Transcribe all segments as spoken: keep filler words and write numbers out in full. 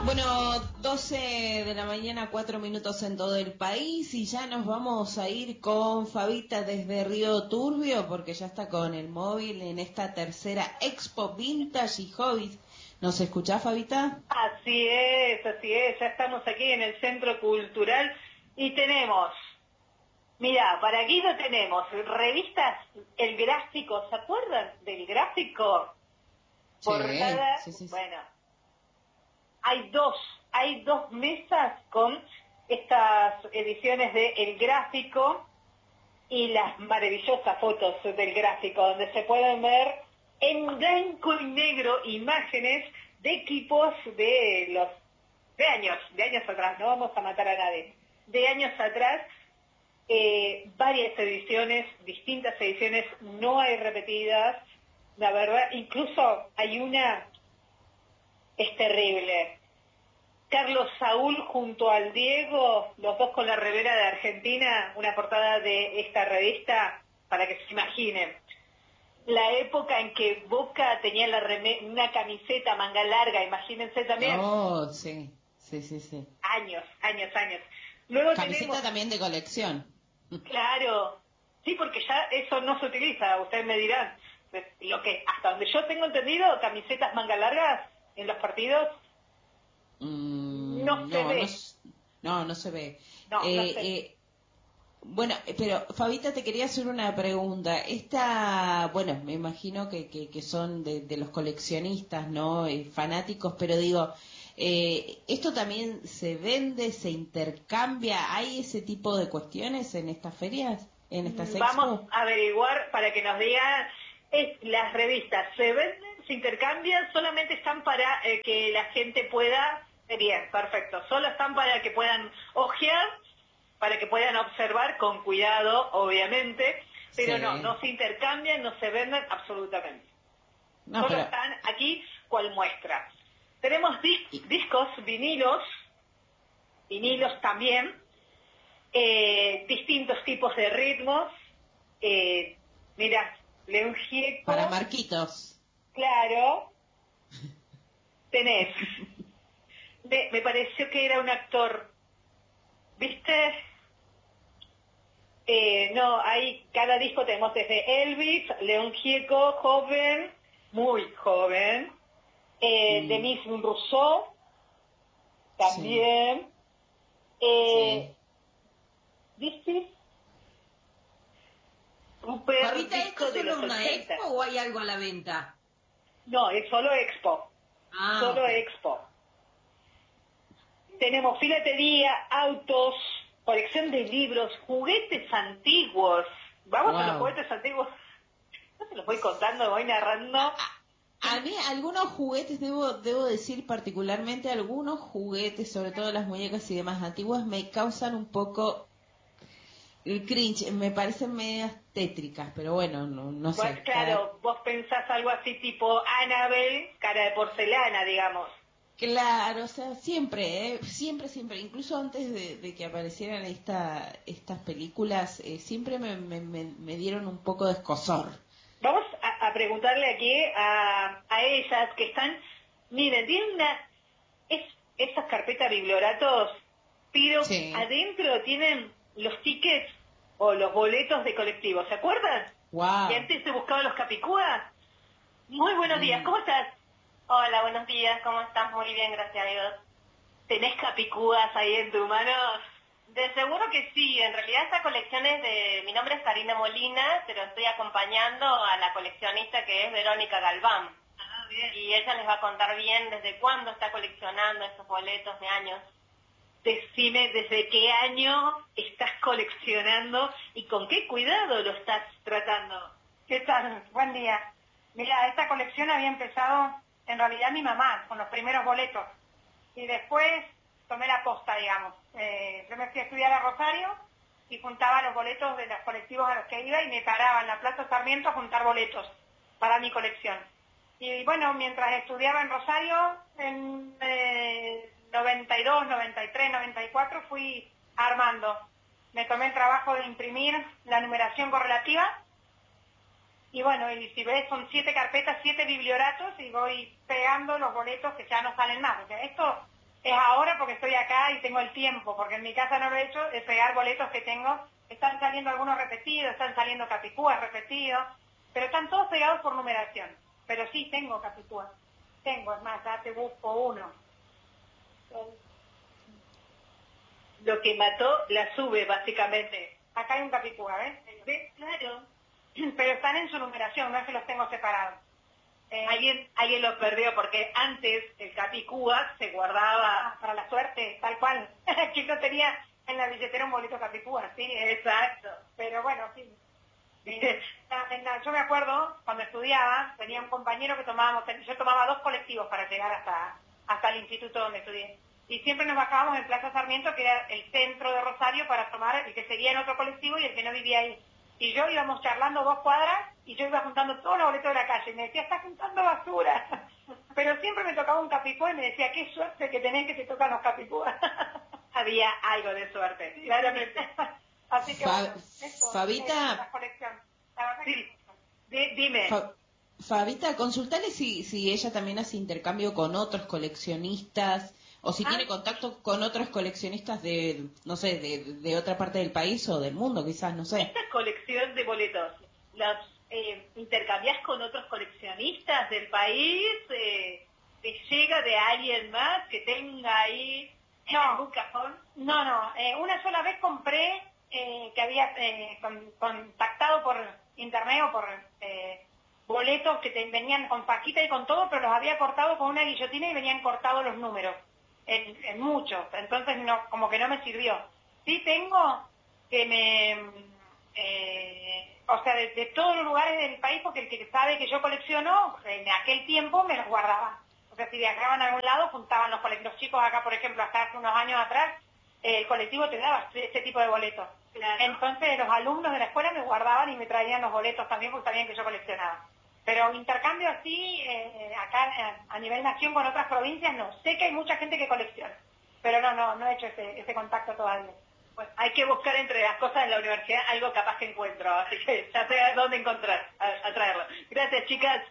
Bueno, doce de la mañana, cuatro minutos en todo el país y ya nos vamos a ir con Fabita desde Río Turbio porque ya está con el móvil en esta tercera Expo Vintage y Hobbies. ¿Nos escuchás, Fabita? Así es, así es, ya estamos aquí en el Centro Cultural y tenemos, mira, para Guido tenemos revistas, el gráfico, ¿se acuerdan del gráfico? Sí, Portada, sí, sí, sí. bueno, hay dos, hay dos mesas con estas ediciones de El Gráfico y las maravillosas fotos del gráfico, donde se pueden ver en blanco y negro imágenes de equipos de los de años, de años atrás, no vamos a matar a nadie, de años atrás, eh, varias ediciones, distintas ediciones, no hay repetidas, la verdad, incluso hay una, es terrible. Carlos Saúl junto al Diego, los dos con la remera de Argentina, una portada de esta revista, para que se imaginen. La época en que Boca tenía la reme- una camiseta manga larga, imagínense también. Oh, sí, sí, sí, sí. Años, años, años. Luego Camiseta tenemos, también de colección. claro, sí, porque ya eso no se utiliza, ustedes me dirán. Lo que, hasta donde yo tengo entendido, camisetas manga largas en los partidos, Mm, no se no, no, ve. s- no, no se ve. No, no Eh, se ve. eh, Bueno, pero Fabita, te quería hacer una pregunta. Esta, bueno, me imagino que, que, que son de, de los coleccionistas, ¿no? Eh, fanáticos, pero digo, eh, ¿esto también se vende, se intercambia? ¿Hay ese tipo de cuestiones en estas ferias, en estas Vamos expo? a averiguar para que nos digan, es, las revistas se venden, se intercambian, solamente están para eh, que la gente pueda, eh, bien, perfecto, solo están para que puedan ojear, para que puedan observar con cuidado, obviamente, pero no, Sí. no se intercambian, no se venden absolutamente. No, Solo pero... están aquí cual muestra. Tenemos dis- y- discos, vinilos, vinilos también, eh, distintos tipos de ritmos. Eh, mira, León para Gieco, Marquitos. claro, tenés. Me, me pareció que era un actor, ¿viste? Eh, no, hay, cada disco tenemos desde Elvis, León Gieco, joven, muy joven, eh, Mm, Denis Rousseau, sí, también, eh, sí. ¿viste? Super Fabita, ¿esto disco es de solo los una ochenta. expo o hay algo a la venta? No, es solo Expo, Ah, solo ok. Expo. Tenemos filatería, autos, colección de libros, juguetes antiguos. Vamos a los Wow. juguetes antiguos. No se los voy contando, voy narrando. A mí algunos juguetes, debo, debo decir particularmente, algunos juguetes, sobre todo las muñecas y demás antiguas, me causan un poco el cringe, me parecen medias tétricas, pero bueno, no, no Pues sé. Cada... claro, vos pensás algo así tipo Annabelle, cara de porcelana, digamos. Claro, o sea, siempre, ¿eh? siempre, siempre, incluso antes de, de que aparecieran esta, estas películas, eh, siempre me, me, me, me dieron un poco de escozor. Vamos a, a preguntarle aquí a, a ellas que están, miren, tienen una, es, esas carpetas biblioratos, pero Sí. adentro tienen los tickets o los boletos de colectivo, ¿se acuerdan? Y Wow. antes se buscaban los capicúas. Muy buenos días, Mm, ¿cómo estás? Hola, buenos días, ¿cómo estás? Muy bien, gracias a Dios. ¿Tenés capicúas ahí en tu mano? De seguro que sí, en realidad esta colección es de, mi nombre es Karina Molina, pero estoy acompañando a la coleccionista que es Verónica Galván. Ah, bien. Y ella les va a contar bien desde cuándo está coleccionando esos boletos de años. Decime desde qué año estás coleccionando y con qué cuidado lo estás tratando. ¿Qué tal? Buen día. Mira, esta colección había empezado en realidad mi mamá, con los primeros boletos. Y después tomé la posta, digamos. Eh, yo me fui a estudiar a Rosario y juntaba los boletos de los colectivos a los que iba y me paraba en la Plaza Sarmiento a juntar boletos para mi colección. Y bueno, mientras estudiaba en Rosario, en eh, noventa y dos, noventa y tres, noventa y cuatro fui armando. Me tomé el trabajo de imprimir la numeración correlativa. Y bueno, y si ves, son siete carpetas, siete biblioratos y voy pegando los boletos que ya no salen más. Porque esto es ahora porque estoy acá y tengo el tiempo, porque en mi casa no lo he hecho, es pegar boletos que tengo. Están saliendo algunos repetidos, están saliendo capicúas repetidos, pero están todos pegados por numeración. Pero sí tengo capicúas. Tengo, es más, ya te busco uno. Lo que mató la sube, básicamente. Acá hay un capicúa, ¿ves? ¿Ves? Claro. Pero están en su numeración, no es que los tengo separados. Eh, Alguien, alguien lo perdió porque antes el capicúa se guardaba. ah, para la suerte, tal cual. Que no tenía en la billetera un boleto capicúa, sí. Exacto. Pero bueno, sí. En la- en la- yo me acuerdo, cuando estudiaba, tenía un compañero que tomábamos, yo tomaba dos colectivos para llegar hasta, hasta el instituto donde estudié. Y siempre nos bajábamos en Plaza Sarmiento, que era el centro de Rosario, para tomar el que seguía en otro colectivo y el que no vivía ahí. Y yo íbamos charlando dos cuadras y yo iba juntando todos los boletos de la calle. Y me decía, estás juntando basura. Pero siempre me tocaba un capicúa y me decía, qué suerte que tenés que te tocan los capicúas. Había algo de suerte, Sí, claramente. Así que Fa- bueno, eso, Fabita. es la colección. La verdad que Sí. Di- dime. Fa- Fabita, consultale si, si ella también hace intercambio con otros coleccionistas o si Ah. tiene contacto con otros coleccionistas de, no sé, de, de otra parte del país o del mundo, quizás, no sé. Esta colección de boletos, ¿los eh, intercambias con otros coleccionistas del país? Eh, ¿Te llega de alguien más que tenga ahí en No. algún cajón? No, no, eh, una sola vez compré eh, que había eh, con- contactado por internet o por eh, boletos que te, venían con paquita y con todo, pero los había cortado con una guillotina y venían cortados los números, en, en muchos, entonces no, como que no me sirvió. Sí tengo que me, eh, o sea, de, de todos los lugares del país, porque el que sabe que yo colecciono, en aquel tiempo me los guardaba. O sea, si viajaban a algún lado, juntaban los colectivos. Los chicos acá, por ejemplo, hasta hace unos años atrás, eh, el colectivo te daba este tipo de boletos. Claro. Entonces los alumnos de la escuela me guardaban y me traían los boletos también porque sabían que yo coleccionaba. Pero intercambio así, eh, acá eh, a nivel nación con otras provincias, no. Sé que hay mucha gente que colecciona, pero no, no, no he hecho ese, ese contacto todavía. Pues hay que buscar entre las cosas de la universidad algo capaz que encuentro, así que ya sé dónde encontrar, a, a traerlo. Gracias, chicas.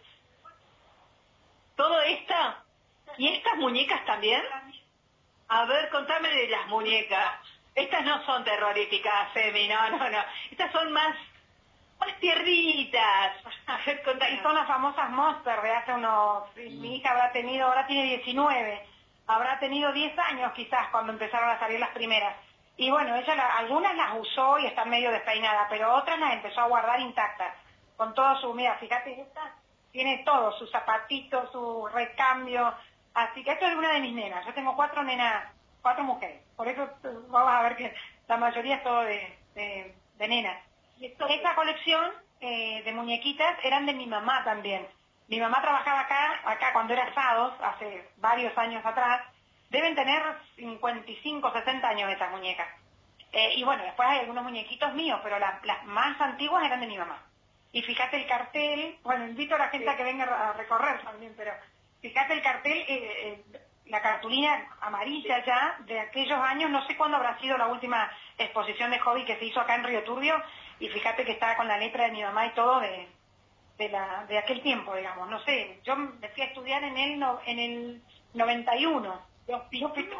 ¿Todo esta? ¿Y estas muñecas también? A ver, contame de las muñecas. Estas no son terroríficas, Femi, no, no, no. Estas son más, más tiernitas. A ver, Y contame. son las famosas Monster de hace unos... Mi hija habrá tenido, ahora tiene diecinueve, habrá tenido diez años quizás cuando empezaron a salir las primeras. Y bueno, ella la- algunas las usó y están medio despeinadas, pero otras las empezó a guardar intactas, con todo su... Mira, fíjate, esta tiene todo, sus zapatitos, su recambio. Así que esto es una de mis nenas. Yo tengo cuatro nenas, cuatro mujeres. Por eso eh, vamos a ver que la mayoría es todo de, de, de nenas. ¿Y esto? Esta colección eh, de muñequitas eran de mi mamá también. Mi mamá trabajaba acá, acá cuando era asados, hace varios años atrás. Deben tener cincuenta y cinco, sesenta años estas muñecas. Eh, y bueno, después hay algunos muñequitos míos, pero la- las más antiguas eran de mi mamá. Y fíjate el cartel, bueno, invito a la gente a que venga a recorrer también, pero fíjate el cartel, eh, eh, la cartulina amarilla ya de aquellos años, no sé cuándo habrá sido la última exposición de hobby que se hizo acá en Río Turbio, y fíjate que estaba con la letra de mi mamá y todo de, de, la, de aquel tiempo, digamos, no sé, yo me fui a estudiar en el, no- en el noventa y uno, yo, yo fui-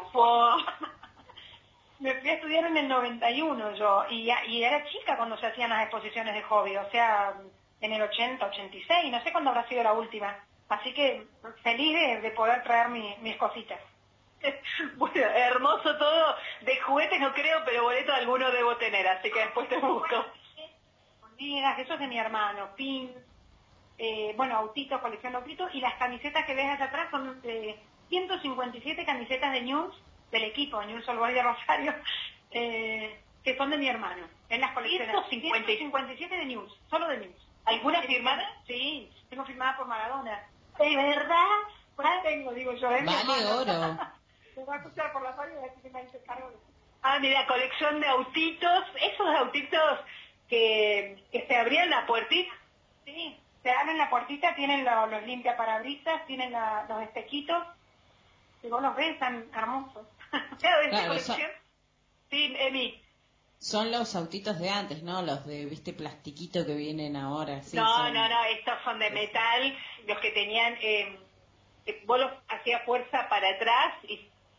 me fui a estudiar en el noventa y uno yo, y, ya- y era chica cuando se hacían las exposiciones de hobby, o sea, en el ochenta, ochenta y seis, no sé cuándo habrá sido la última. Así que feliz de, de poder traer mi- mis cositas. Bueno, hermoso todo. De juguetes no creo, pero boleto alguno debo tener, así que después te busco. Monedas, eso es de mi hermano, pins, eh, bueno, autitos, colección de autitos, y las camisetas que ves allá atrás son eh, ciento cincuenta y siete camisetas de News, del equipo News All Boys de Rosario, eh, que son de mi hermano, en las colecciones. ciento cincuenta y siete ciento cincuenta y siete de News, solo de News. ¿Alguna firmada? Sí, tengo firmada por Maradona. ¿De verdad? Pues tengo, digo yo, es mi Vale hermano. oro. Me va a escuchar por la radio y va a decir que me hice cargo de eso. Ah, mira, colección de autitos, esos autitos que, que se abrían la puertita. Sí, se abren la puertita, tienen lo- los limpiaparabrisas, tienen la- los espejitos, y vos los ves, están hermosos. Claro, esta Claro, colección. Sí, Emi. Son los autitos de antes, ¿no? Los de, viste, plastiquito que vienen ahora. Sí, no, son- no, no, estos son de metal, los que tenían, eh, que vos los hacías fuerza para atrás y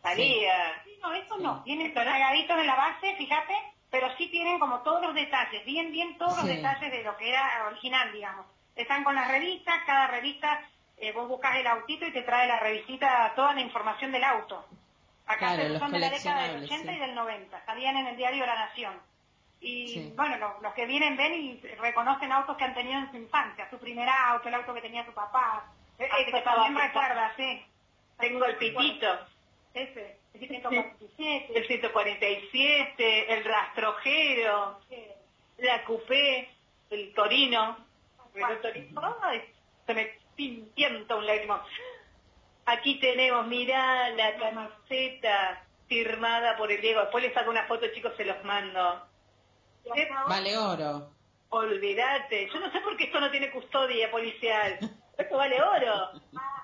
salía. Sí, no, estos Sí. no. Vienen pegaditos en la base, fíjate, pero sí tienen como todos los detalles, bien, bien todos los Sí. detalles de lo que era original, digamos. Están con las revistas, cada revista, eh, vos buscas el autito y te trae la revistita toda la información del auto. Acá Claro, se- los son de la década del coleccionables, ochenta sí. y del noventa, salían en el diario La Nación. Y Sí. bueno, lo- los que vienen ven y reconocen autos que han tenido en su infancia, su primer auto, el auto que tenía su papá, Eh, ese esto que estaba también cerca. recuerda, sí. Tengo el pitito, Ese, el ciento cuarenta y siete, el ciento cuarenta y siete, el rastrojero, eh, la coupé, el torino. El torino. Ay, se me pintienta un lágrimo. Aquí tenemos, mirá la camiseta firmada por el Diego. Después les saco una foto, chicos, se los mando. Eh, Vale oro. Olvídate. Yo no sé por qué esto no tiene custodia policial. Esto vale oro.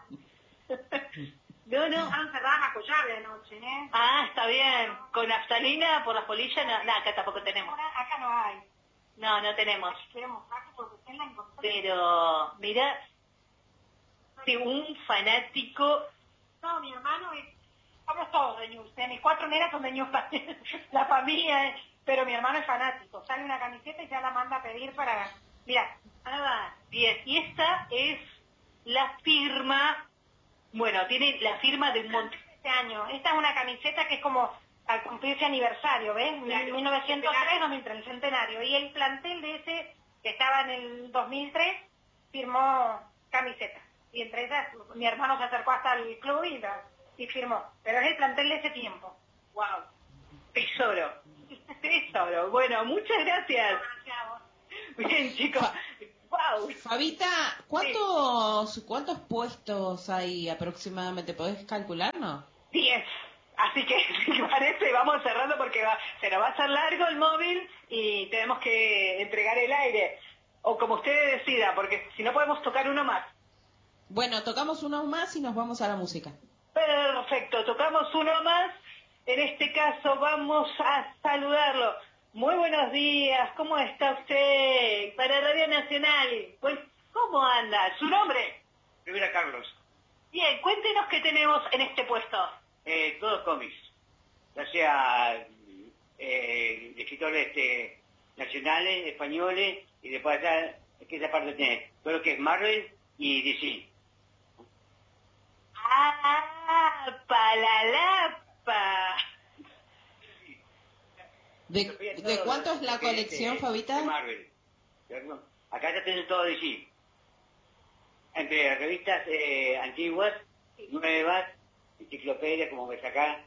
No, no. estaban cerradas a collar de noche, ¿eh? Ah, está bien. Con naftalina por las polillas, no, no, acá tampoco tenemos. Ahora, acá no hay. No, no tenemos. Quiero mostrarte porque usted la encontró. Pero, mira, si un fanático, No, mi hermano es... Somos todos de News, ¿eh? Mis cuatro nenas son de News, la familia, ¿eh? Pero mi hermano es fanático. Sale una camiseta y ya la manda a pedir para... Mira, ah, va, bien, y esta es la firma, bueno, tiene la firma de un montón. este año. Esta es una camiseta que es como al cumplirse aniversario, ¿ves? Claro, mil novecientos tres, dos mil tres, el centenario. Y el plantel de ese, que estaba en el dos mil tres, firmó camiseta. Y entre ellas, mi hermano se acercó hasta el club y, la- y firmó. Pero es el plantel de ese tiempo. Wow, tesoro, tesoro. Bueno, muchas gracias. Bien, chicos. Fa- Wow. Fabita, ¿cuántos, ¿cuántos puestos hay aproximadamente? ¿Podés calcularnos? diez. Así que, si parece, vamos cerrando porque va, se nos va a hacer largo el móvil y tenemos que entregar el aire. O como ustedes decidan, porque si no podemos tocar uno más. Bueno, tocamos uno más y nos vamos a la música. Perfecto, tocamos uno más. En este caso vamos a saludarlo. Muy buenos días, ¿cómo está usted? Para Radio Nacional, pues, ¿cómo anda? ¿Su nombre? Rivera Carlos, Bien, cuéntenos qué tenemos en este puesto. eh, todos cómics, ya sea eh, de escritores este, nacionales, españoles, y después allá, es que esa parte tiene todo lo que es Marvel y D C. ¡Ah! ¡Palalapa! ¿De, de cuánto es la Lo que colección, este, Fabita? de Marvel. ¿Cierto? Acá ya tienen todo D C. Entre revistas eh, antiguas, nuevas, enciclopedias, como ves acá.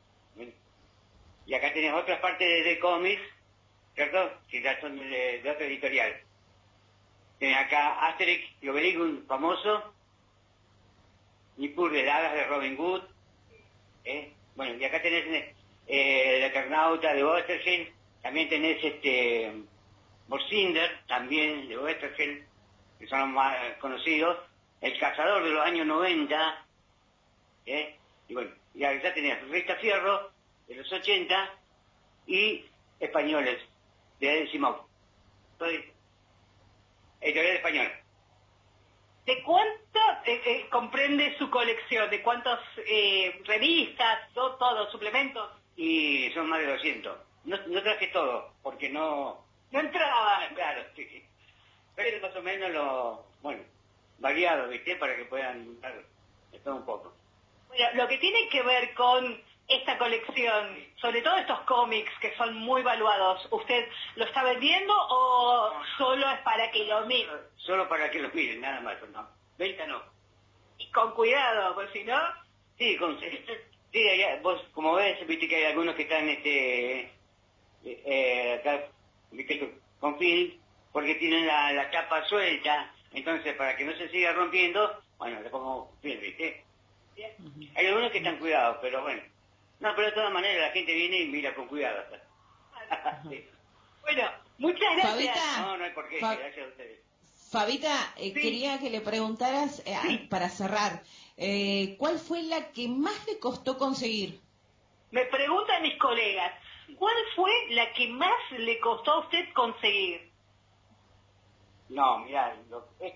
Y acá tenés otras partes de, de cómics, ¿cierto? Que ya son de, de otra editorial. Tenés acá Asterix y Obelix, un famoso. Nippur de Dagas de Robin Hood. ¿eh? Bueno, y acá tenés eh, El Eternauta de Oesterheld. También tenés este Morcinder, también de Oesterheld, que son los más conocidos. El Cazador de los años noventa. ¿eh? Y bueno, y acá tenés Revista Fierro de los ochenta y españoles de Ed Simón. Soy editorial española. ¿De cuánto eh, eh, comprende su colección? ¿De cuántas eh, revistas, todo, todo, suplementos? Y son más de doscientos. No, no traje todo, porque no... No entraba. Claro, sí, sí. Pero más o menos lo... Bueno, variado, ¿viste? Para que puedan dar de todo un poco. Bueno, lo que tiene que ver con esta colección, sobre todo estos cómics que son muy valuados, ¿usted lo está vendiendo o solo es para que lo miren? Solo para que lo miren, nada más, ¿no? Venta no. Y con cuidado, pues si no... Sí, con... Sí, allá, vos como ves, viste que hay algunos que están, este... Eh, eh, acá, viste, con film, porque tienen la, la tapa suelta, entonces para que no se siga rompiendo, bueno, le pongo film, ¿viste? Hay algunos que están cuidados, pero bueno. No, pero de todas maneras la gente viene y mira con cuidado. Sí. Bueno, muchas gracias. Fabita, No, no hay por qué, Fa- gracias a ustedes. Fabita, eh, Sí. quería que le preguntaras, eh, Sí. para cerrar, eh, ¿cuál fue la que más le costó conseguir? Me preguntan mis colegas, ¿cuál fue la que más le costó a usted conseguir? No, mirá, lo, eh,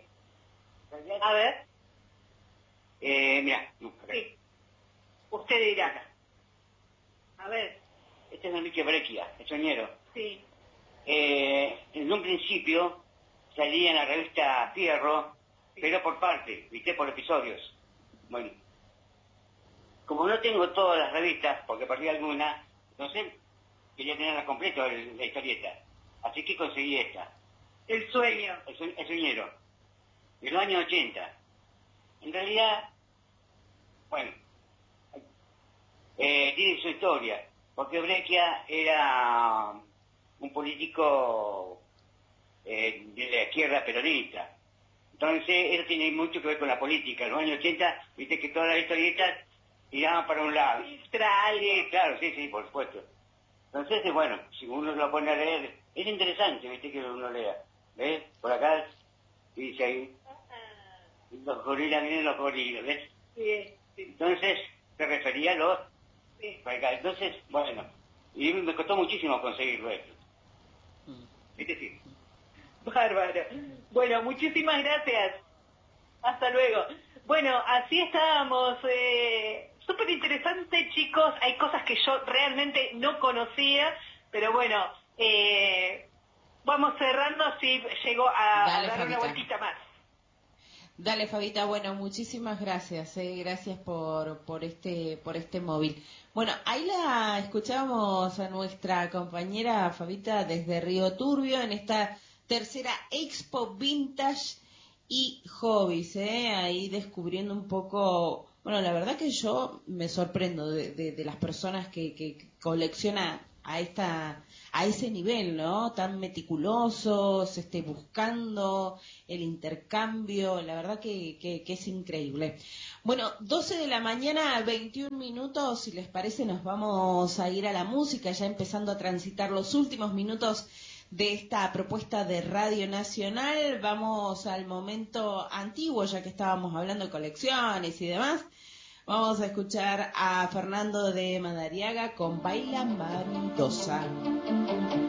A ver, eh, mirá, no, acá. sí, usted dirá. A ver, Este es Enrique Breccia, el soñero. sí. Eh, en un principio salía en la revista Fierro, pero por parte, ¿viste? Por episodios. Bueno, como no tengo todas las revistas, porque perdí alguna, entonces quería tenerla completa, el- la historieta. Así que conseguí esta, El sueño. el, sue- el soñero, de los años ochenta. En realidad, bueno, eh, tiene su historia, porque Breccia era un político eh, de la izquierda peronista. Entonces, eso tiene mucho que ver con la política. En los años ochenta, viste que todas las historietas tiraban para un lado. Filtra algo. Sí, claro, sí, sí, por supuesto. Entonces, eh, bueno, si uno lo pone a leer, es interesante, viste, que uno lea. ¿Ves? Por acá dice ahí, los gorilas vienen los gorilas, ¿ves? Sí, sí, Entonces, se refería a los... sí. por acá. Entonces, bueno, y me costó muchísimo conseguirlo esto. ¿Viste? Sí. Bárbaro. Bueno, muchísimas gracias. Hasta luego. Bueno, así estábamos. Eh, Súper interesante, chicos. Hay cosas que yo realmente no conocía, pero bueno, eh, vamos cerrando si llego a, Dale, a dar una Fabita. vueltita más. Dale, Fabita, bueno, muchísimas gracias, eh, gracias por, por este, por este móvil. Bueno, ahí la escuchamos a nuestra compañera Fabita desde Río Turbio en esta tercera Expo Vintage y Hobbies, eh, ahí descubriendo un poco, bueno, la verdad que yo me sorprendo de, de, de las personas que, que coleccionan a esta, a ese nivel, ¿no? Tan meticulosos, este, buscando el intercambio, la verdad que, que, que es increíble. Bueno, doce de la mañana, veintiún minutos, si les parece nos vamos a ir a la música, ya empezando a transitar los últimos minutos de esta propuesta de Radio Nacional. Vamos al momento antiguo, ya que estábamos hablando de colecciones y demás. Vamos a escuchar a Fernando de Madariaga con Baila Maridosa.